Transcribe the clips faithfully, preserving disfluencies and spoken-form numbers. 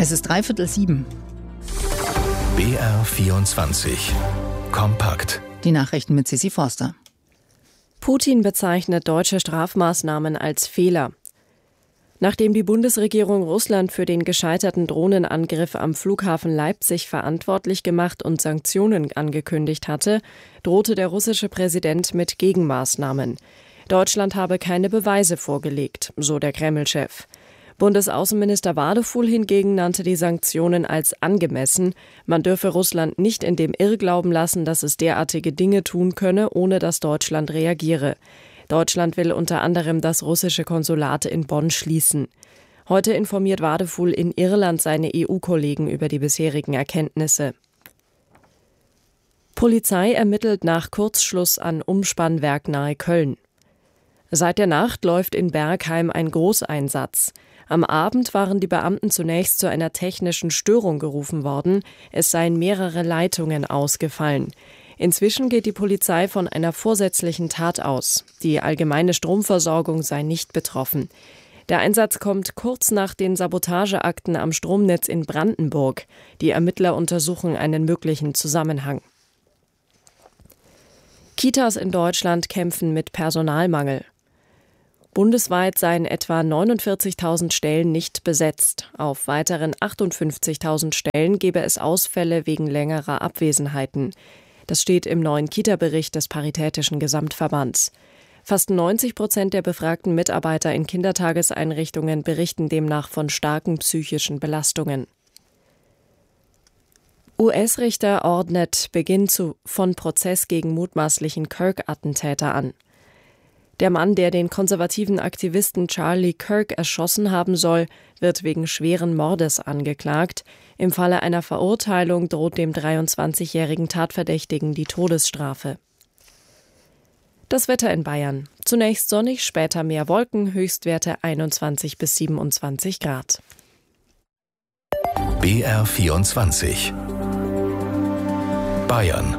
Es ist dreiviertel sieben. B R vierundzwanzig. Kompakt. Die Nachrichten mit Sissi Forster. Putin bezeichnet deutsche Strafmaßnahmen als Fehler. Nachdem die Bundesregierung Russland für den gescheiterten Drohnenangriff am Flughafen Leipzig verantwortlich gemacht und Sanktionen angekündigt hatte, drohte der russische Präsident mit Gegenmaßnahmen. Deutschland habe keine Beweise vorgelegt, so der Kreml-Chef. Bundesaußenminister Wadefuhl hingegen nannte die Sanktionen als angemessen. Man dürfe Russland nicht in dem Irrglauben lassen, dass es derartige Dinge tun könne, ohne dass Deutschland reagiere. Deutschland will unter anderem das russische Konsulat in Bonn schließen. Heute informiert Wadefuhl in Irland seine E U-Kollegen über die bisherigen Erkenntnisse. Polizei ermittelt nach Kurzschluss an Umspannwerk nahe Köln. Seit der Nacht läuft in Bergheim ein Großeinsatz. Am Abend waren die Beamten zunächst zu einer technischen Störung gerufen worden. Es seien mehrere Leitungen ausgefallen. Inzwischen geht die Polizei von einer vorsätzlichen Tat aus. Die allgemeine Stromversorgung sei nicht betroffen. Der Einsatz kommt kurz nach den Sabotageakten am Stromnetz in Brandenburg. Die Ermittler untersuchen einen möglichen Zusammenhang. Kitas in Deutschland kämpfen mit Personalmangel. Bundesweit seien etwa neunundvierzigtausend Stellen nicht besetzt. Auf weiteren achtundfünfzigtausend Stellen gebe es Ausfälle wegen längerer Abwesenheiten. Das steht im neuen Kita-Bericht des Paritätischen Gesamtverbands. Fast neunzig Prozent der befragten Mitarbeiter in Kindertageseinrichtungen berichten demnach von starken psychischen Belastungen. U S-Richter ordnet Beginn zu, von Prozess gegen mutmaßlichen Kirk-Attentäter an. Der Mann, der den konservativen Aktivisten Charlie Kirk erschossen haben soll, wird wegen schweren Mordes angeklagt. Im Falle einer Verurteilung droht dem dreiundzwanzigjährigen Tatverdächtigen die Todesstrafe. Das Wetter in Bayern. Zunächst sonnig, später mehr Wolken, Höchstwerte einundzwanzig bis siebenundzwanzig Grad. B R vierundzwanzig. Bayern.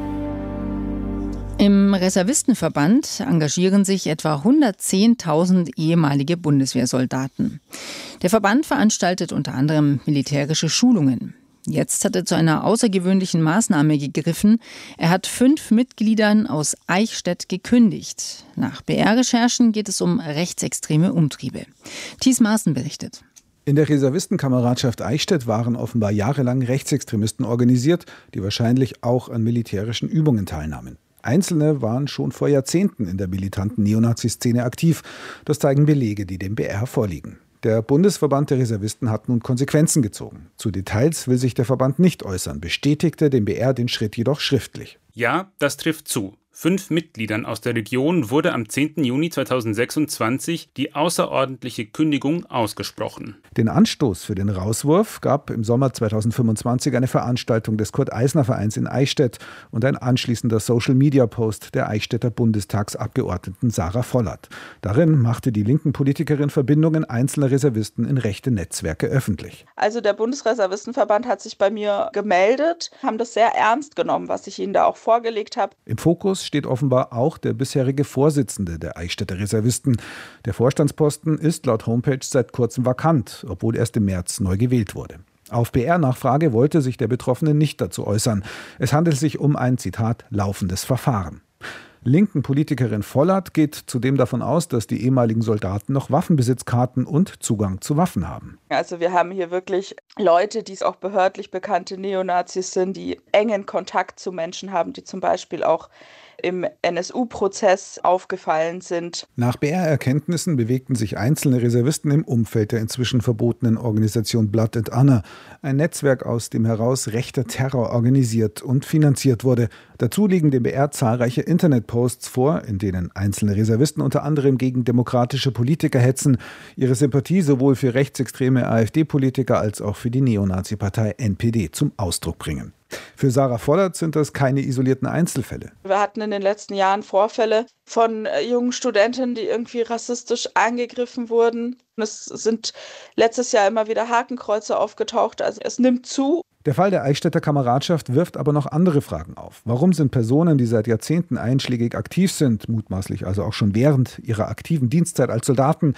Im Reservistenverband engagieren sich etwa hundertzehntausend ehemalige Bundeswehrsoldaten. Der Verband veranstaltet unter anderem militärische Schulungen. Jetzt hat er zu einer außergewöhnlichen Maßnahme gegriffen. Er hat fünf Mitgliedern aus Eichstätt gekündigt. Nach B R-Recherchen geht es um rechtsextreme Umtriebe. Thies Maaßen berichtet. In der Reservistenkameradschaft Eichstätt waren offenbar jahrelang Rechtsextremisten organisiert, die wahrscheinlich auch an militärischen Übungen teilnahmen. Einzelne waren schon vor Jahrzehnten in der militanten Neonazi-Szene aktiv. Das zeigen Belege, die dem B R vorliegen. Der Bundesverband der Reservisten hat nun Konsequenzen gezogen. Zu Details will sich der Verband nicht äußern, bestätigte dem B R den Schritt jedoch schriftlich. Ja, das trifft zu. Fünf Mitgliedern aus der Region wurde am zehnten Juni zweitausendsechsundzwanzig die außerordentliche Kündigung ausgesprochen. Den Anstoß für den Rauswurf gab im Sommer zweitausendfünfundzwanzig eine Veranstaltung des Kurt-Eisner-Vereins in Eichstätt und ein anschließender Social-Media-Post der Eichstätter Bundestagsabgeordneten Sarah Vollert. Darin machte die linken Politikerin Verbindungen einzelner Reservisten in rechte Netzwerke öffentlich. Also der Bundesreservistenverband hat sich bei mir gemeldet, haben das sehr ernst genommen, was ich ihnen da auch vorgelegt habe. Im Fokus steht offenbar auch der bisherige Vorsitzende der Eichstätter Reservisten. Der Vorstandsposten ist laut Homepage seit kurzem vakant, obwohl erst im März neu gewählt wurde. Auf B R-Nachfrage wollte sich der Betroffene nicht dazu äußern. Es handelt sich um ein, Zitat, laufendes Verfahren. Linken Politikerin Vollert geht zudem davon aus, dass die ehemaligen Soldaten noch Waffenbesitzkarten und Zugang zu Waffen haben. Also wir haben hier wirklich Leute, die auch behördlich bekannte Neonazis sind, die engen Kontakt zu Menschen haben, die zum Beispiel auch im N S U-Prozess aufgefallen sind. Nach B R-Erkenntnissen bewegten sich einzelne Reservisten im Umfeld der inzwischen verbotenen Organisation Blood and Honor, ein Netzwerk, aus dem heraus rechter Terror organisiert und finanziert wurde. Dazu liegen dem B R zahlreiche Internetposts vor, in denen einzelne Reservisten unter anderem gegen demokratische Politiker hetzen, ihre Sympathie sowohl für rechtsextreme AfD-Politiker als auch für die Neonazi-Partei N P D zum Ausdruck bringen. Für Sarah Vollert sind das keine isolierten Einzelfälle. Wir hatten in den letzten Jahren Vorfälle von jungen Studentinnen, die irgendwie rassistisch angegriffen wurden. Es sind letztes Jahr immer wieder Hakenkreuze aufgetaucht, also es nimmt zu. Der Fall der Eichstätter Kameradschaft wirft aber noch andere Fragen auf. Warum sind Personen, die seit Jahrzehnten einschlägig aktiv sind, mutmaßlich also auch schon während ihrer aktiven Dienstzeit als Soldaten,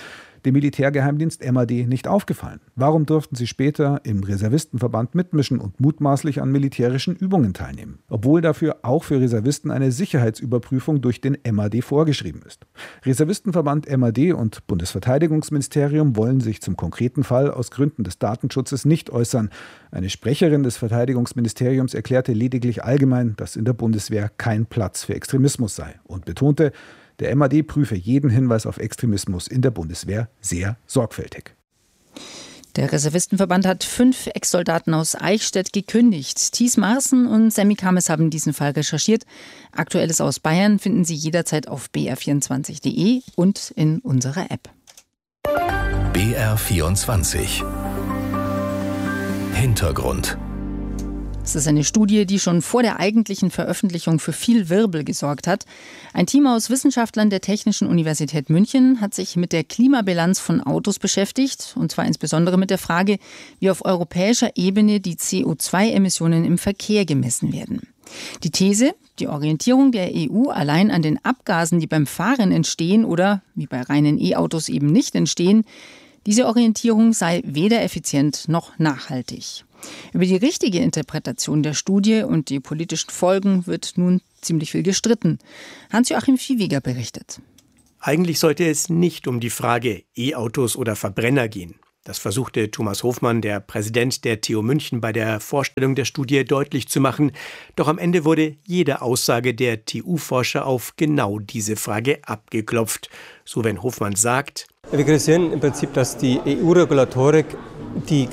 dem Militärgeheimdienst M A D nicht aufgefallen? Warum durften sie später im Reservistenverband mitmischen und mutmaßlich an militärischen Übungen teilnehmen? Obwohl dafür auch für Reservisten eine Sicherheitsüberprüfung durch den M A D vorgeschrieben ist. Reservistenverband M A D und Bundesverteidigungsministerium wollen sich zum konkreten Fall aus Gründen des Datenschutzes nicht äußern. Eine Sprecherin des Verteidigungsministeriums erklärte lediglich allgemein, dass in der Bundeswehr kein Platz für Extremismus sei und betonte, der M A D prüfe jeden Hinweis auf Extremismus in der Bundeswehr sehr sorgfältig. Der Reservistenverband hat fünf Ex-Soldaten aus Eichstätt gekündigt. Thies Marsen und Sammy Kames haben diesen Fall recherchiert. Aktuelles aus Bayern finden Sie jederzeit auf b r vierundzwanzig punkt d e und in unserer App. B R vierundzwanzig Hintergrund. Es ist eine Studie, die schon vor der eigentlichen Veröffentlichung für viel Wirbel gesorgt hat. Ein Team aus Wissenschaftlern der Technischen Universität München hat sich mit der Klimabilanz von Autos beschäftigt, und zwar insbesondere mit der Frage, wie auf europäischer Ebene die C O zwei Emissionen im Verkehr gemessen werden. Die These, die Orientierung der E U allein an den Abgasen, die beim Fahren entstehen oder wie bei reinen E-Autos eben nicht entstehen, diese Orientierung sei weder effizient noch nachhaltig. Über die richtige Interpretation der Studie und die politischen Folgen wird nun ziemlich viel gestritten. Hans-Joachim Viehweger berichtet. Eigentlich sollte es nicht um die Frage E-Autos oder Verbrenner gehen. Das versuchte Thomas Hofmann, der Präsident der T U München, bei der Vorstellung der Studie deutlich zu machen. Doch am Ende wurde jede Aussage der T U-Forscher auf genau diese Frage abgeklopft. So wenn Hofmann sagt: Wir kritisieren im Prinzip, dass die E U-Regulatorik die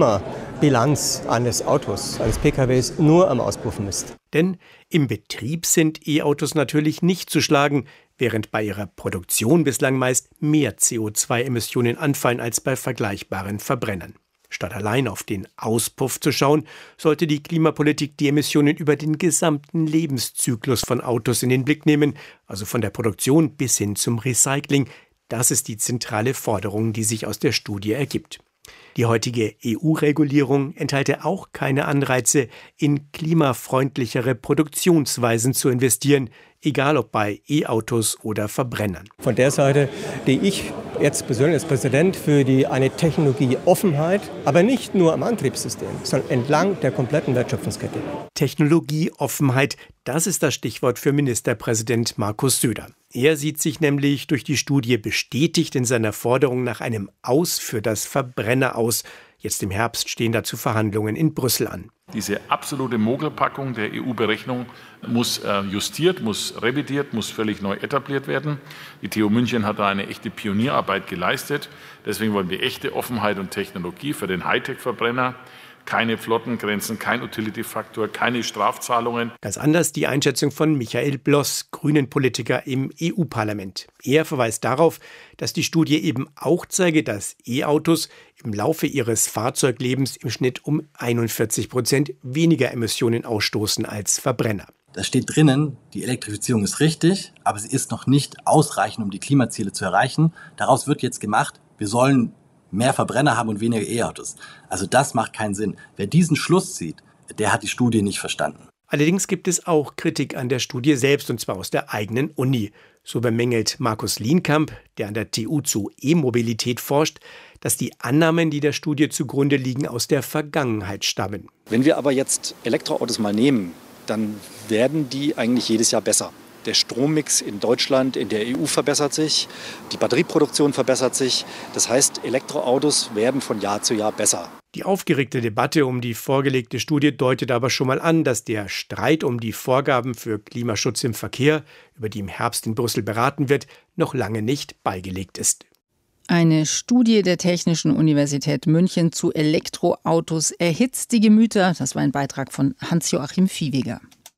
Klimabilanz eines Autos, eines P K Ws nur am Auspuffen misst. Denn im Betrieb sind E-Autos natürlich nicht zu schlagen, während bei ihrer Produktion bislang meist mehr C O zwei Emissionen anfallen als bei vergleichbaren Verbrennern. Statt allein auf den Auspuff zu schauen, sollte die Klimapolitik die Emissionen über den gesamten Lebenszyklus von Autos in den Blick nehmen, also von der Produktion bis hin zum Recycling. Das ist die zentrale Forderung, die sich aus der Studie ergibt. Die heutige E U-Regulierung enthalte auch keine Anreize, in klimafreundlichere Produktionsweisen zu investieren, egal ob bei E-Autos oder Verbrennern. Von der Seite stehe ich jetzt persönlich als Präsident für die, eine Technologieoffenheit, aber nicht nur am Antriebssystem, sondern entlang der kompletten Wertschöpfungskette. Technologieoffenheit, das ist das Stichwort für Ministerpräsident Markus Söder. Er sieht sich nämlich durch die Studie bestätigt in seiner Forderung nach einem Aus für das Verbrenner aus. Jetzt im Herbst stehen dazu Verhandlungen in Brüssel an. Diese absolute Mogelpackung der E U-Berechnung muss äh, justiert, muss revidiert, muss völlig neu etabliert werden. Die T U München hat da eine echte Pionierarbeit geleistet. Deswegen wollen wir echte Offenheit und Technologie für den Hightech-Verbrenner. Keine Flottengrenzen, kein Utility-Faktor, keine Strafzahlungen. Ganz anders die Einschätzung von Michael Bloss, Grünen-Politiker im E U-Parlament. Er verweist darauf, dass die Studie eben auch zeige, dass E-Autos im Laufe ihres Fahrzeuglebens im Schnitt um einundvierzig Prozent weniger Emissionen ausstoßen als Verbrenner. Da steht drinnen, die Elektrifizierung ist richtig, aber sie ist noch nicht ausreichend, um die Klimaziele zu erreichen. Daraus wird jetzt gemacht, wir sollen mehr Verbrenner haben und weniger E-Autos. Also das macht keinen Sinn. Wer diesen Schluss zieht, der hat die Studie nicht verstanden. Allerdings gibt es auch Kritik an der Studie selbst, und zwar aus der eigenen Uni. So bemängelt Markus Lienkamp, der an der T U zu E-Mobilität forscht, dass die Annahmen, die der Studie zugrunde liegen, aus der Vergangenheit stammen. Wenn wir aber jetzt Elektroautos mal nehmen, dann werden die eigentlich jedes Jahr besser. Der Strommix in Deutschland, in der E U verbessert sich, die Batterieproduktion verbessert sich. Das heißt, Elektroautos werden von Jahr zu Jahr besser. Die aufgeregte Debatte um die vorgelegte Studie deutet aber schon mal an, dass der Streit um die Vorgaben für Klimaschutz im Verkehr, über die im Herbst in Brüssel beraten wird, noch lange nicht beigelegt ist. Eine Studie der Technischen Universität München zu Elektroautos erhitzt die Gemüter. Das war ein Beitrag von Hans-Joachim Viehweger.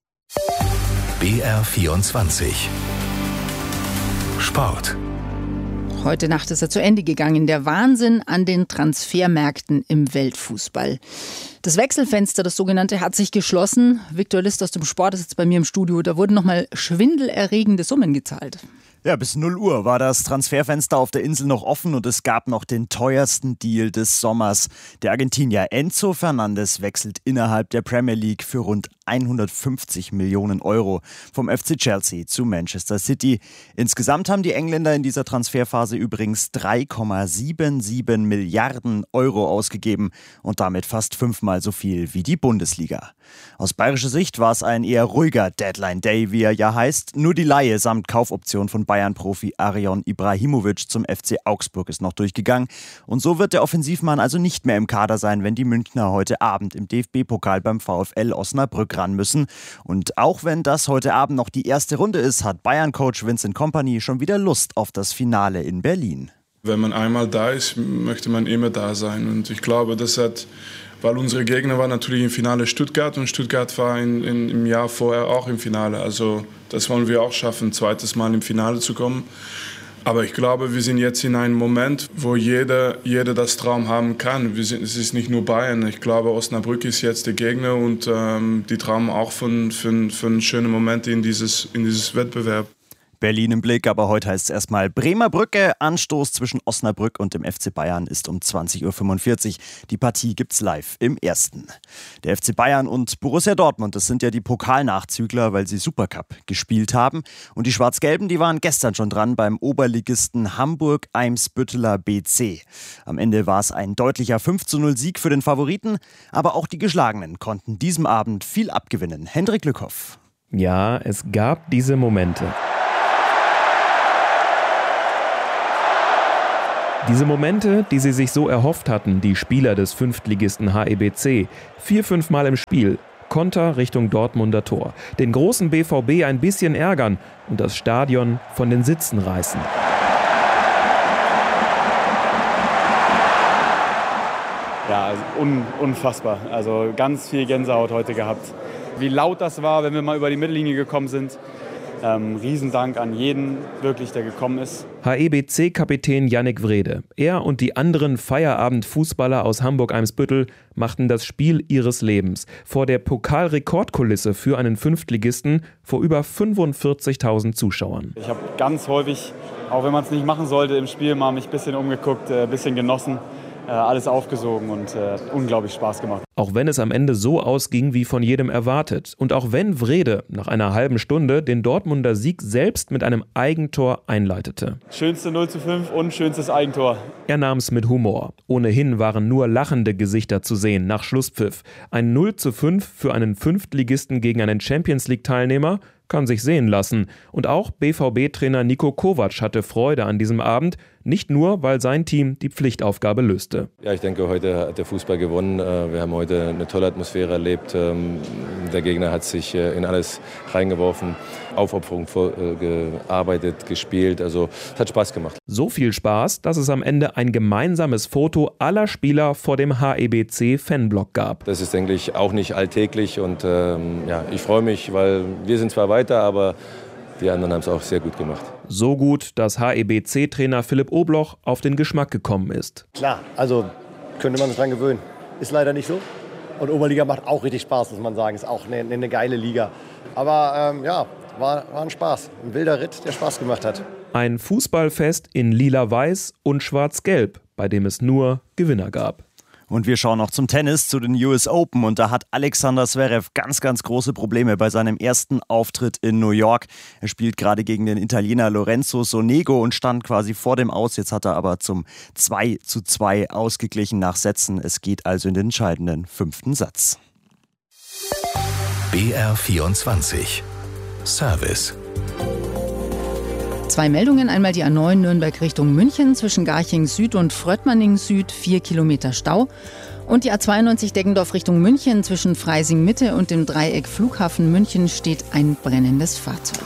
B R vierundzwanzig Sport. Heute Nacht ist er zu Ende gegangen. Der Wahnsinn an den Transfermärkten im Weltfußball. Das Wechselfenster, das sogenannte, hat sich geschlossen. Viktor List aus dem Sport ist jetzt bei mir im Studio. Da wurden nochmal schwindelerregende Summen gezahlt. Ja, bis null Uhr war das Transferfenster auf der Insel noch offen und es gab noch den teuersten Deal des Sommers. Der Argentinier Enzo Fernandez wechselt innerhalb der Premier League für rund hundertfünfzig Millionen Euro vom F C Chelsea zu Manchester City. Insgesamt haben die Engländer in dieser Transferphase übrigens drei Komma siebenundsiebzig Milliarden Euro ausgegeben und damit fast fünfmal so viel wie die Bundesliga. Aus bayerischer Sicht war es ein eher ruhiger Deadline Day, wie er ja heißt. Nur die Leihe samt Kaufoption von Bayern-Profi Arion Ibrahimovic zum F C Augsburg ist noch durchgegangen. Und so wird der Offensivmann also nicht mehr im Kader sein, wenn die Münchner heute Abend im D F B-Pokal beim VfL Osnabrück ran müssen. Und auch wenn das heute Abend noch die erste Runde ist, hat Bayern-Coach Vincent Kompany schon wieder Lust auf das Finale in Berlin. Wenn man einmal da ist, möchte man immer da sein. Und ich glaube, das hat, weil unsere Gegner waren natürlich im Finale Stuttgart und Stuttgart war in, in, im Jahr vorher auch im Finale. Also das wollen wir auch schaffen, zweites Mal im Finale zu kommen. Aber ich glaube, wir sind jetzt in einem Moment, wo jeder, jeder das Traum haben kann. Wir sind, es ist nicht nur Bayern. Ich glaube, Osnabrück ist jetzt der Gegner und ähm, die träumen auch von, von, von schönen Momenten in dieses, in dieses Wettbewerb. Berlin im Blick, aber heute heißt es erstmal Bremer Brücke. Anstoß zwischen Osnabrück und dem F C Bayern ist um zwanzig Uhr fünfundvierzig. Die Partie gibt's live im Ersten. Der F C Bayern und Borussia Dortmund, das sind ja die Pokalnachzügler, weil sie Supercup gespielt haben. Und die Schwarz-Gelben, die waren gestern schon dran beim Oberligisten Hamburg-Eimsbütteler B C. Am Ende war es ein deutlicher fünf zu null Sieg für den Favoriten, aber auch die Geschlagenen konnten diesem Abend viel abgewinnen. Hendrik Lückhoff. Ja, es gab diese Momente. Diese Momente, die sie sich so erhofft hatten, die Spieler des Fünftligisten H E B C. Vier, fünf Mal im Spiel. Konter Richtung Dortmunder Tor. Den großen B V B ein bisschen ärgern und das Stadion von den Sitzen reißen. Ja, un- unfassbar. Also ganz viel Gänsehaut heute gehabt. Wie laut das war, wenn wir mal über die Mittellinie gekommen sind. Ähm, Riesendank an jeden, wirklich, der gekommen ist. H E B C-Kapitän Yannick Wrede. Er und die anderen Feierabend-Fußballer aus Hamburg-Eimsbüttel machten das Spiel ihres Lebens. Vor der Pokalrekordkulisse für einen Fünftligisten vor über fünfundvierzigtausend Zuschauern. Ich habe ganz häufig, auch wenn man es nicht machen sollte, im Spiel mal mich ein bisschen umgeguckt, ein bisschen genossen. Alles aufgesogen und äh, unglaublich Spaß gemacht. Auch wenn es am Ende so ausging, wie von jedem erwartet. Und auch wenn Wrede nach einer halben Stunde den Dortmunder Sieg selbst mit einem Eigentor einleitete. Schönste null zu fünf und schönstes Eigentor. Er nahm es mit Humor. Ohnehin waren nur lachende Gesichter zu sehen nach Schlusspfiff. Ein null zu fünf für einen Fünftligisten gegen einen Champions-League-Teilnehmer kann sich sehen lassen. Und auch B V B-Trainer Niko Kovac hatte Freude an diesem Abend, nicht nur, weil sein Team die Pflichtaufgabe löste. Ja, ich denke, heute hat der Fußball gewonnen. Wir haben heute eine tolle Atmosphäre erlebt. Der Gegner hat sich in alles reingeworfen, Aufopferung gearbeitet, gespielt. Also es hat Spaß gemacht. So viel Spaß, dass es am Ende ein gemeinsames Foto aller Spieler vor dem H E B C-Fanblock gab. Das ist, denke ich, auch nicht alltäglich. Und ähm, ja, ich freue mich, weil wir sind zwar weiter, aber die anderen haben es auch sehr gut gemacht. So gut, dass H E B C-Trainer Philipp Obloch auf den Geschmack gekommen ist. Klar, also könnte man sich dran gewöhnen. Ist leider nicht so. Und Oberliga macht auch richtig Spaß, muss man sagen. Ist auch eine, eine geile Liga. Aber ähm, ja, war, war ein Spaß. Ein wilder Ritt, der Spaß gemacht hat. Ein Fußballfest in lila-weiß und schwarz-gelb, bei dem es nur Gewinner gab. Und wir schauen noch zum Tennis, zu den U S Open. Und da hat Alexander Zverev ganz, ganz große Probleme bei seinem ersten Auftritt in New York. Er spielt gerade gegen den Italiener Lorenzo Sonego und stand quasi vor dem Aus. Jetzt hat er aber zum zwei zu zwei ausgeglichen nach Sätzen. Es geht also in den entscheidenden fünften Satz. B R vierundzwanzig Service. Zwei Meldungen, einmal die A neun Nürnberg Richtung München zwischen Garching Süd und Fröttmanning Süd, vier Kilometer Stau. Und die A zweiundneunzig Deggendorf Richtung München zwischen Freising Mitte und dem Dreieck Flughafen München steht ein brennendes Fahrzeug.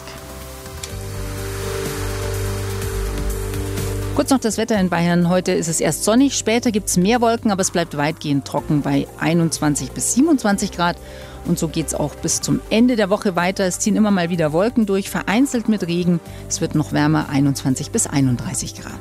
Kurz noch das Wetter in Bayern. Heute ist es erst sonnig, später gibt es mehr Wolken, aber es bleibt weitgehend trocken bei einundzwanzig bis siebenundzwanzig Grad. Und so geht es auch bis zum Ende der Woche weiter. Es ziehen immer mal wieder Wolken durch, vereinzelt mit Regen. Es wird noch wärmer, einundzwanzig bis einunddreißig Grad.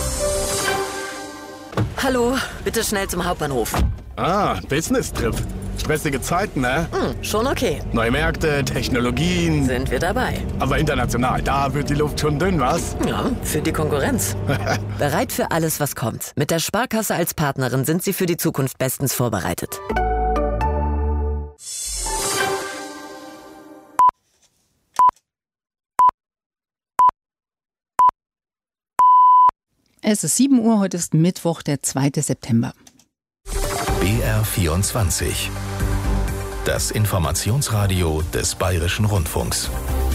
Hallo, bitte schnell zum Hauptbahnhof. Ah, Business-Trip. Stressige Zeiten, ne? Hm, schon okay. Neue Märkte, Technologien. Sind wir dabei. Aber international, da wird die Luft schon dünn, was? Ja, für die Konkurrenz. Bereit für alles, was kommt. Mit der Sparkasse als Partnerin sind Sie für die Zukunft bestens vorbereitet. Es ist sieben Uhr, heute ist Mittwoch, der zweite September. B R vierundzwanzig. Das Informationsradio des Bayerischen Rundfunks.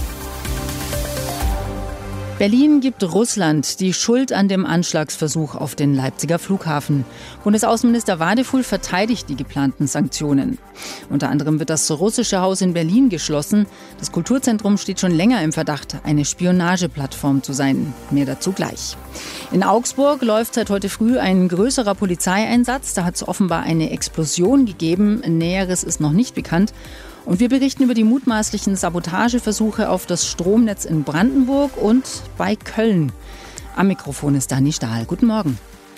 Berlin gibt Russland die Schuld an dem Anschlagsversuch auf den Leipziger Flughafen. Bundesaußenminister Wadefuhl verteidigt die geplanten Sanktionen. Unter anderem wird das russische Haus in Berlin geschlossen. Das Kulturzentrum steht schon länger im Verdacht, eine Spionageplattform zu sein. Mehr dazu gleich. In Augsburg läuft seit heute früh ein größerer Polizeieinsatz. Da hat es offenbar eine Explosion gegeben. Näheres ist noch nicht bekannt. Und wir berichten über die mutmaßlichen Sabotageversuche auf das Stromnetz in Brandenburg und bei Köln. Am Mikrofon ist Dani Stahl. Guten Morgen.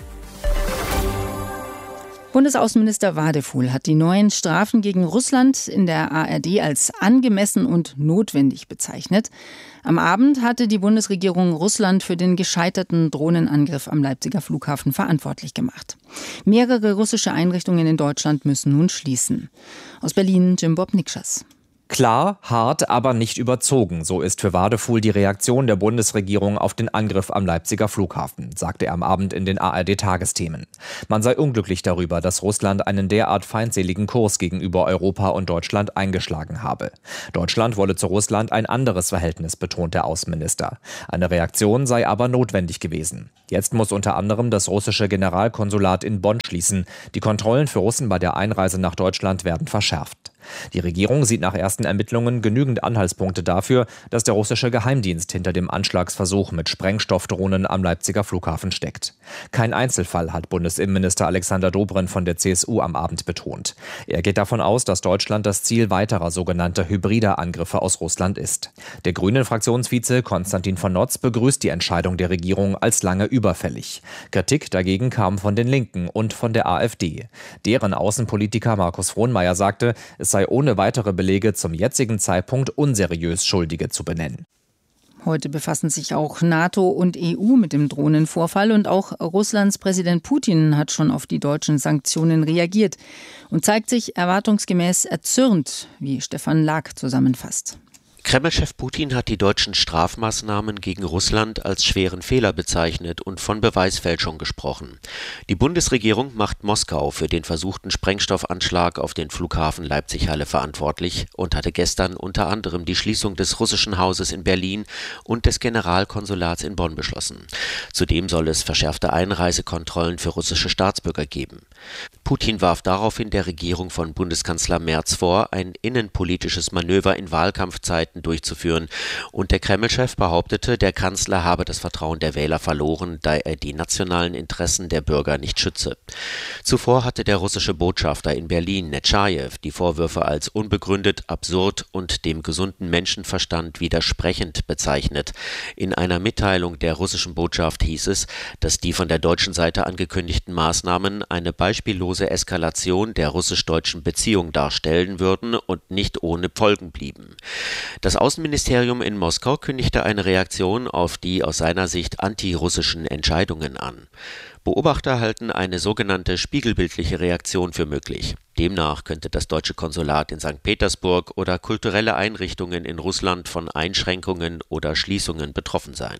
Bundesaußenminister Wadefuhl hat die neuen Strafen gegen Russland in der A R D als angemessen und notwendig bezeichnet. Am Abend hatte die Bundesregierung Russland für den gescheiterten Drohnenangriff am Leipziger Flughafen verantwortlich gemacht. Mehrere russische Einrichtungen in Deutschland müssen nun schließen. Aus Berlin Jim Bob Nikschas. Klar, hart, aber nicht überzogen. So ist für Wadefuhl die Reaktion der Bundesregierung auf den Angriff am Leipziger Flughafen, sagte er am Abend in den A R D-Tagesthemen. Man sei unglücklich darüber, dass Russland einen derart feindseligen Kurs gegenüber Europa und Deutschland eingeschlagen habe. Deutschland wolle zu Russland ein anderes Verhältnis, betont der Außenminister. Eine Reaktion sei aber notwendig gewesen. Jetzt muss unter anderem das russische Generalkonsulat in Bonn schließen. Die Kontrollen für Russen bei der Einreise nach Deutschland werden verschärft. Die Regierung sieht nach ersten Ermittlungen genügend Anhaltspunkte dafür, dass der russische Geheimdienst hinter dem Anschlagsversuch mit Sprengstoffdrohnen am Leipziger Flughafen steckt. Kein Einzelfall, hat Bundesinnenminister Alexander Dobrindt von der C S U am Abend betont. Er geht davon aus, dass Deutschland das Ziel weiterer sogenannter hybrider Angriffe aus Russland ist. Der Grünen-Fraktionsvize Konstantin von Notz begrüßt die Entscheidung der Regierung als lange überfällig. Kritik dagegen kam von den Linken und von der A f D. Deren Außenpolitiker Markus Frohnmayer sagte, es sei ohne weitere Belege zum jetzigen Zeitpunkt unseriös, Schuldige zu benennen. Heute befassen sich auch NATO und E U mit dem Drohnenvorfall und auch Russlands Präsident Putin hat schon auf die deutschen Sanktionen reagiert und zeigt sich erwartungsgemäß erzürnt, wie Stefan Lag zusammenfasst. Kreml-Chef Putin hat die deutschen Strafmaßnahmen gegen Russland als schweren Fehler bezeichnet und von Beweisfälschung gesprochen. Die Bundesregierung macht Moskau für den versuchten Sprengstoffanschlag auf den Flughafen Leipzig-Halle verantwortlich und hatte gestern unter anderem die Schließung des russischen Hauses in Berlin und des Generalkonsulats in Bonn beschlossen. Zudem soll es verschärfte Einreisekontrollen für russische Staatsbürger geben. Putin warf daraufhin der Regierung von Bundeskanzler Merz vor, ein innenpolitisches Manöver in Wahlkampfzeiten durchzuführen. Und der Kreml-Chef behauptete, der Kanzler habe das Vertrauen der Wähler verloren, da er die nationalen Interessen der Bürger nicht schütze. Zuvor hatte der russische Botschafter in Berlin, Netschajew, die Vorwürfe als unbegründet, absurd und dem gesunden Menschenverstand widersprechend bezeichnet. In einer Mitteilung der russischen Botschaft hieß es, dass die von der deutschen Seite angekündigten Maßnahmen eine beispiellose Eskalation der russisch-deutschen Beziehung darstellen würden und nicht ohne Folgen blieben. Das Außenministerium in Moskau kündigte eine Reaktion auf die aus seiner Sicht antirussischen Entscheidungen an. Beobachter halten eine sogenannte spiegelbildliche Reaktion für möglich. Demnach könnte das deutsche Konsulat in Sankt Petersburg oder kulturelle Einrichtungen in Russland von Einschränkungen oder Schließungen betroffen sein.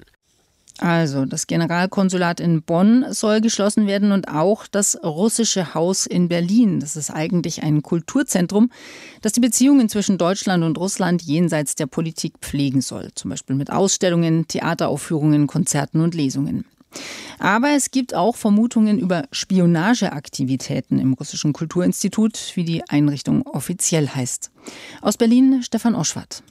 Also, das Generalkonsulat in Bonn soll geschlossen werden und auch das russische Haus in Berlin. Das ist eigentlich ein Kulturzentrum, das die Beziehungen zwischen Deutschland und Russland jenseits der Politik pflegen soll. Zum Beispiel mit Ausstellungen, Theateraufführungen, Konzerten und Lesungen. Aber es gibt auch Vermutungen über Spionageaktivitäten im russischen Kulturinstitut, wie die Einrichtung offiziell heißt. Aus Berlin Stefan Oschwart.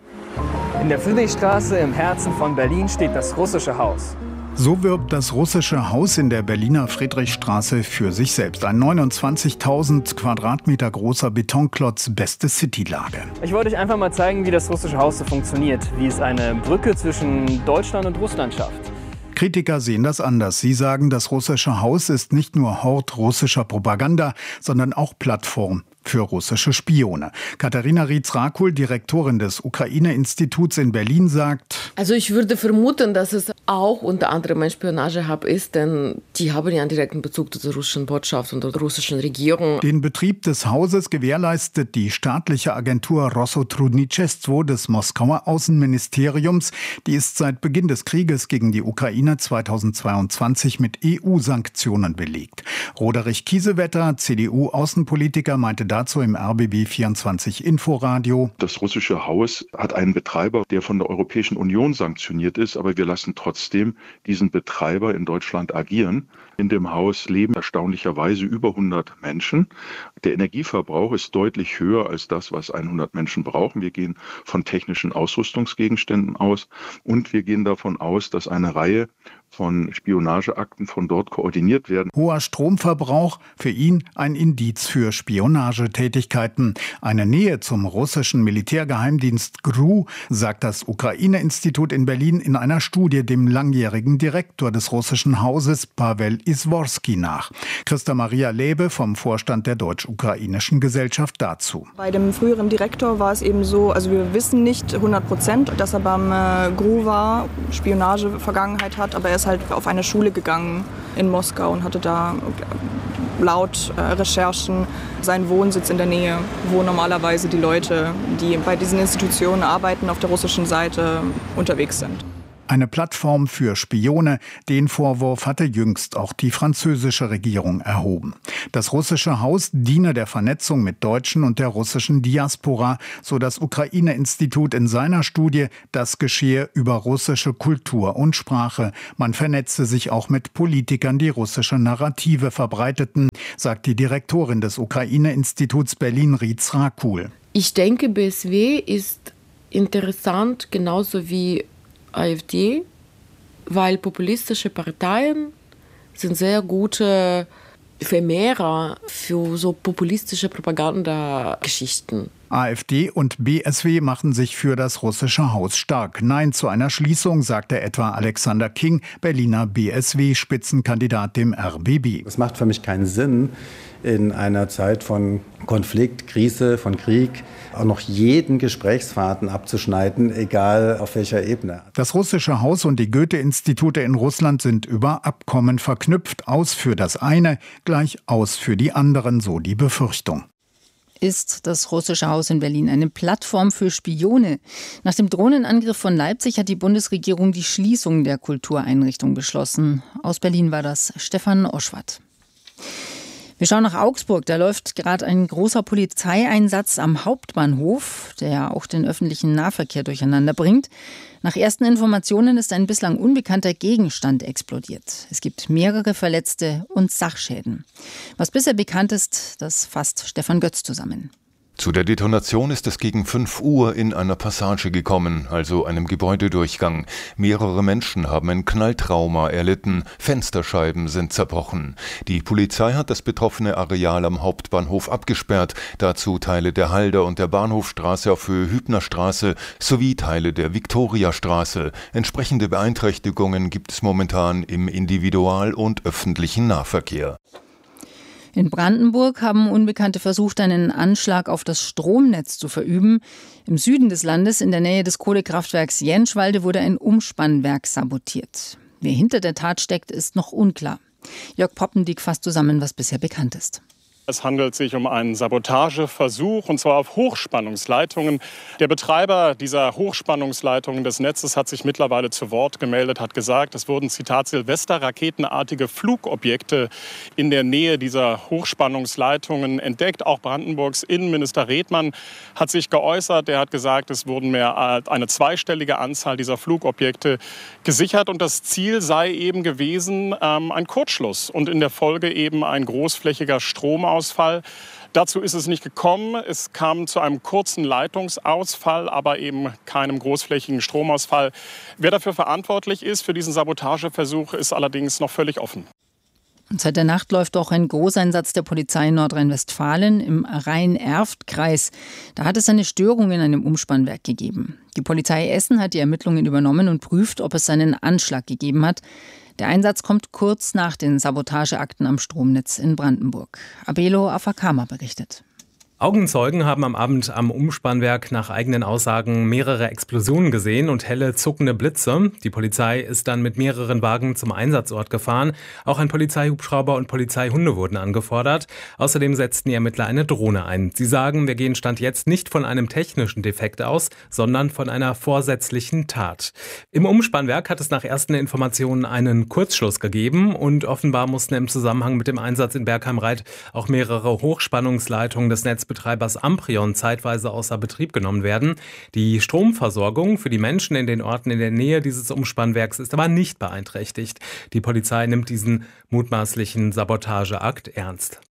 In der Friedrichstraße im Herzen von Berlin steht das russische Haus. So wirbt das russische Haus in der Berliner Friedrichstraße für sich selbst. Ein neunundzwanzigtausend Quadratmeter großer Betonklotz, beste Citylage. Ich wollte euch einfach mal zeigen, wie das russische Haus so funktioniert, wie es eine Brücke zwischen Deutschland und Russland schafft. Kritiker sehen das anders. Sie sagen, das russische Haus ist nicht nur Hort russischer Propaganda, sondern auch Plattform für russische Spione. Katharina Rietz-Rakul, Direktorin des Ukraine-Instituts in Berlin, sagt: Also ich würde vermuten, dass es auch unter anderem ein Spionagehub ist, denn die haben ja einen direkten Bezug zur russischen Botschaft und der russischen Regierung. Den Betrieb des Hauses gewährleistet die staatliche Agentur Rossotrudniczestwo des Moskauer Außenministeriums. Die ist seit Beginn des Krieges gegen die Ukraine zweitausendzweiundzwanzig mit E U-Sanktionen belegt. Roderich Kiesewetter, C D U-Außenpolitiker, meinte dazu im R B B vierundzwanzig Inforadio: Das russische Haus hat einen Betreiber, der von der Europäischen Union sanktioniert ist, aber wir lassen trotzdem diesen Betreiber in Deutschland agieren. In dem Haus leben erstaunlicherweise über hundert Menschen. Der Energieverbrauch ist deutlich höher als das, was hundert Menschen brauchen. Wir gehen von technischen Ausrüstungsgegenständen aus und wir gehen davon aus, dass eine Reihe von Spionageakten von dort koordiniert werden. Hoher Stromverbrauch, für ihn ein Indiz für Spionagetätigkeiten. Eine Nähe zum russischen Militärgeheimdienst G R U, sagt das Ukraine-Institut in Berlin in einer Studie dem langjährigen Direktor des russischen Hauses Pavel Isworski nach. Christa Maria Lebe vom Vorstand der Deutsch-Ukrainischen Gesellschaft dazu. Bei dem früheren Direktor war es eben so, also wir wissen nicht hundert Prozent, dass er beim äh, G R U war, Spionage-Vergangenheit hat, aber er ist halt auf eine Schule gegangen in Moskau und hatte da laut äh, Recherchen seinen Wohnsitz in der Nähe, wo normalerweise die Leute, die bei diesen Institutionen arbeiten, auf der russischen Seite unterwegs sind. Eine Plattform für Spione. Den Vorwurf hatte jüngst auch die französische Regierung erhoben. Das russische Haus diene der Vernetzung mit Deutschen und der russischen Diaspora, so das Ukraine-Institut in seiner Studie, das geschehe über russische Kultur und Sprache. Man vernetze sich auch mit Politikern, die russische Narrative verbreiteten, sagt die Direktorin des Ukraine-Instituts Berlin, Rietz-Rakul. Ich denke, B S W ist interessant, genauso wie AfD, weil populistische Parteien sind sehr gute Vermehrer für so populistische Propagandageschichten. AfD und B S W machen sich für das russische Haus stark. Nein zu einer Schließung, sagte etwa Alexander King, Berliner B S W-Spitzenkandidat dem R B B. Es macht für mich keinen Sinn, in einer Zeit von Konflikt, Krise, von Krieg auch noch jeden Gesprächsfaden abzuschneiden, egal auf welcher Ebene. Das russische Haus und die Goethe-Institute in Russland sind über Abkommen verknüpft. Aus für das eine, gleich aus für die anderen, so die Befürchtung. Ist das russische Haus in Berlin eine Plattform für Spione? Nach dem Drohnenangriff von Leipzig hat die Bundesregierung die Schließung der Kultureinrichtung beschlossen. Aus Berlin war das Stefan Oschwart. Wir schauen nach Augsburg. Da läuft gerade ein großer Polizeieinsatz am Hauptbahnhof, der auch den öffentlichen Nahverkehr durcheinander bringt. Nach ersten Informationen ist ein bislang unbekannter Gegenstand explodiert. Es gibt mehrere Verletzte und Sachschäden. Was bisher bekannt ist, das fasst Stefan Götz zusammen. Zu der Detonation ist es gegen fünf Uhr in einer Passage gekommen, also einem Gebäudedurchgang. Mehrere Menschen haben ein Knalltrauma erlitten, Fensterscheiben sind zerbrochen. Die Polizei hat das betroffene Areal am Hauptbahnhof abgesperrt, dazu Teile der Halder- und der Bahnhofstraße auf Höhe Hübnerstraße sowie Teile der Viktoriastraße. Entsprechende Beeinträchtigungen gibt es momentan im Individual- und öffentlichen Nahverkehr. In Brandenburg haben Unbekannte versucht, einen Anschlag auf das Stromnetz zu verüben. Im Süden des Landes, in der Nähe des Kohlekraftwerks Jänschwalde, wurde ein Umspannwerk sabotiert. Wer hinter der Tat steckt, ist noch unklar. Jörg Poppendiek fasst zusammen, was bisher bekannt ist. Es handelt sich um einen Sabotageversuch, und zwar auf Hochspannungsleitungen. Der Betreiber dieser Hochspannungsleitungen des Netzes hat sich mittlerweile zu Wort gemeldet, hat gesagt, es wurden, Zitat, Silvester-raketenartige Flugobjekte in der Nähe dieser Hochspannungsleitungen entdeckt. Auch Brandenburgs Innenminister Redmann hat sich geäußert. Er hat gesagt, es wurden mehr als eine zweistellige Anzahl dieser Flugobjekte gesichert. Und das Ziel sei eben gewesen, ähm, ein Kurzschluss und in der Folge eben ein großflächiger Stromausfall. Dazu ist es nicht gekommen. Es kam zu einem kurzen Leitungsausfall, aber eben keinem großflächigen Stromausfall. Wer dafür verantwortlich ist für diesen Sabotageversuch, ist allerdings noch völlig offen. Und seit der Nacht läuft auch ein Großeinsatz der Polizei in Nordrhein-Westfalen im Rhein-Erft-Kreis. Da hat es eine Störung in einem Umspannwerk gegeben. Die Polizei Essen hat die Ermittlungen übernommen und prüft, ob es einen Anschlag gegeben hat. Der Einsatz kommt kurz nach den Sabotageakten am Stromnetz in Brandenburg. Abelo Afakama berichtet. Augenzeugen haben am Abend am Umspannwerk nach eigenen Aussagen mehrere Explosionen gesehen und helle zuckende Blitze. Die Polizei ist dann mit mehreren Wagen zum Einsatzort gefahren. Auch ein Polizeihubschrauber und Polizeihunde wurden angefordert. Außerdem setzten die Ermittler eine Drohne ein. Sie sagen, wir gehen Stand jetzt nicht von einem technischen Defekt aus, sondern von einer vorsätzlichen Tat. Im Umspannwerk hat es nach ersten Informationen einen Kurzschluss gegeben und offenbar mussten im Zusammenhang mit dem Einsatz in Bergheim-Reit auch mehrere Hochspannungsleitungen des Netzbetreibers Betreibers Amprion zeitweise außer Betrieb genommen werden. Die Stromversorgung für die Menschen in den Orten in der Nähe dieses Umspannwerks ist aber nicht beeinträchtigt. Die Polizei nimmt diesen mutmaßlichen Sabotageakt ernst.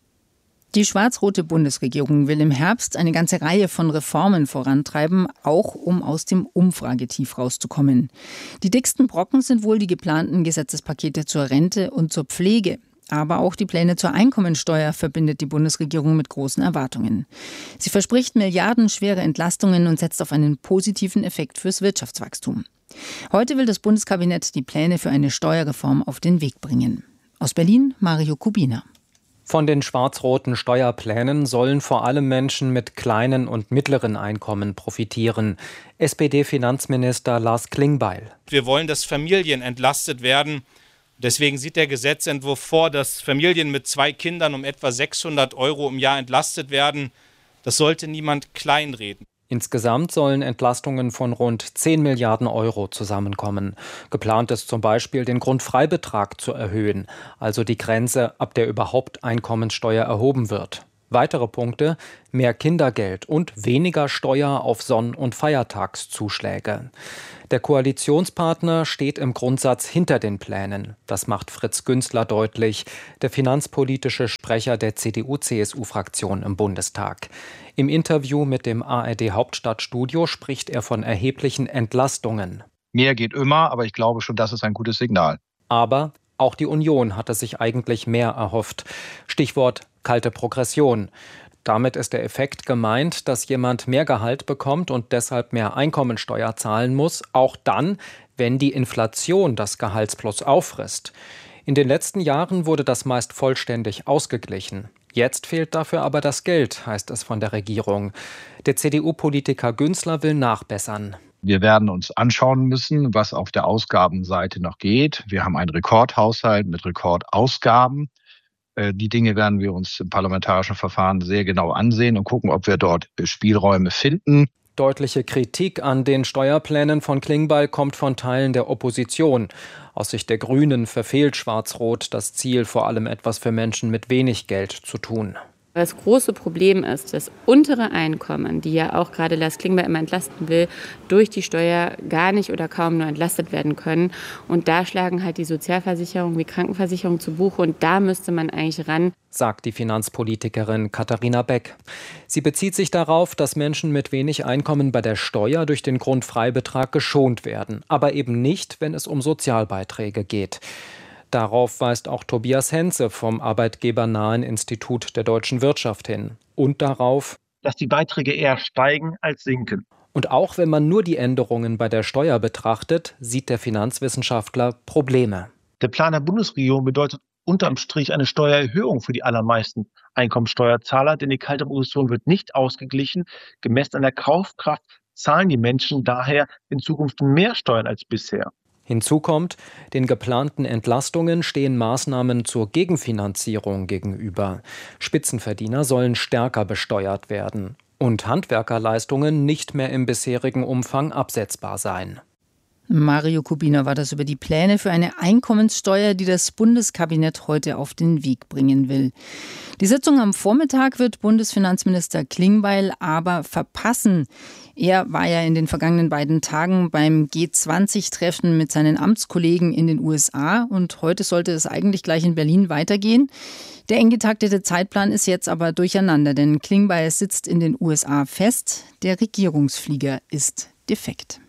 Die schwarz-rote Bundesregierung will im Herbst eine ganze Reihe von Reformen vorantreiben, auch um aus dem Umfragetief rauszukommen. Die dicksten Brocken sind wohl die geplanten Gesetzespakete zur Rente und zur Pflege. Aber auch die Pläne zur Einkommensteuer verbindet die Bundesregierung mit großen Erwartungen. Sie verspricht milliardenschwere Entlastungen und setzt auf einen positiven Effekt fürs Wirtschaftswachstum. Heute will das Bundeskabinett die Pläne für eine Steuerreform auf den Weg bringen. Aus Berlin, Mario Kubina. Von den schwarz-roten Steuerplänen sollen vor allem Menschen mit kleinen und mittleren Einkommen profitieren. S P D-Finanzminister Lars Klingbeil. Wir wollen, dass Familien entlastet werden. Deswegen sieht der Gesetzentwurf vor, dass Familien mit zwei Kindern um etwa sechshundert Euro im Jahr entlastet werden. Das sollte niemand kleinreden. Insgesamt sollen Entlastungen von rund zehn Milliarden Euro zusammenkommen. Geplant ist zum Beispiel, den Grundfreibetrag zu erhöhen, also die Grenze, ab der überhaupt Einkommensteuer erhoben wird. Weitere Punkte: mehr Kindergeld und weniger Steuer auf Sonn- und Feiertagszuschläge. Der Koalitionspartner steht im Grundsatz hinter den Plänen. Das macht Fritz Günzler deutlich, der finanzpolitische Sprecher der C D U-C S U-Fraktion im Bundestag. Im Interview mit dem A R D-Hauptstadtstudio spricht er von erheblichen Entlastungen. Mehr geht immer, aber ich glaube schon, das ist ein gutes Signal. Aber auch die Union hatte sich eigentlich mehr erhofft. Stichwort kalte Progression. Damit ist der Effekt gemeint, dass jemand mehr Gehalt bekommt und deshalb mehr Einkommensteuer zahlen muss, auch dann, wenn die Inflation das Gehaltsplus auffrisst. In den letzten Jahren wurde das meist vollständig ausgeglichen. Jetzt fehlt dafür aber das Geld, heißt es von der Regierung. Der C D U-Politiker Günzler will nachbessern. Wir werden uns anschauen müssen, was auf der Ausgabenseite noch geht. Wir haben einen Rekordhaushalt mit Rekordausgaben. Die Dinge werden wir uns im parlamentarischen Verfahren sehr genau ansehen und gucken, ob wir dort Spielräume finden. Deutliche Kritik an den Steuerplänen von Klingbeil kommt von Teilen der Opposition. Aus Sicht der Grünen verfehlt Schwarz-Rot das Ziel, vor allem etwas für Menschen mit wenig Geld zu tun. Das große Problem ist, dass untere Einkommen, die ja auch gerade Lars Klingbeil immer entlasten will, durch die Steuer gar nicht oder kaum nur entlastet werden können. Und da schlagen halt die Sozialversicherungen wie Krankenversicherung zu Buche und da müsste man eigentlich ran, sagt die Finanzpolitikerin Katharina Beck. Sie bezieht sich darauf, dass Menschen mit wenig Einkommen bei der Steuer durch den Grundfreibetrag geschont werden, aber eben nicht, wenn es um Sozialbeiträge geht. Darauf weist auch Tobias Henze vom arbeitgebernahen Institut der deutschen Wirtschaft hin. Und darauf, dass die Beiträge eher steigen als sinken. Und auch wenn man nur die Änderungen bei der Steuer betrachtet, sieht der Finanzwissenschaftler Probleme. Der Plan der Bundesregierung bedeutet unterm Strich eine Steuererhöhung für die allermeisten Einkommensteuerzahler, denn die kalte Progression wird nicht ausgeglichen. Gemessen an der Kaufkraft zahlen die Menschen daher in Zukunft mehr Steuern als bisher. Hinzu kommt, den geplanten Entlastungen stehen Maßnahmen zur Gegenfinanzierung gegenüber. Spitzenverdiener sollen stärker besteuert werden und Handwerkerleistungen nicht mehr im bisherigen Umfang absetzbar sein. Mario Kubina war das über die Pläne für eine Einkommenssteuer, die das Bundeskabinett heute auf den Weg bringen will. Die Sitzung am Vormittag wird Bundesfinanzminister Klingbeil aber verpassen. Er war ja in den vergangenen beiden Tagen beim G zwanzig Treffen mit seinen Amtskollegen in den U S A und heute sollte es eigentlich gleich in Berlin weitergehen. Der eng getaktete Zeitplan ist jetzt aber durcheinander, denn Klingbeil sitzt in den U S A fest, der Regierungsflieger ist defekt.